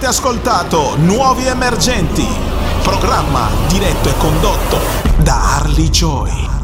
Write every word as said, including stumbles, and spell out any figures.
Avete ascoltato Nuovi Emergenti, programma diretto e condotto da Harley Joy.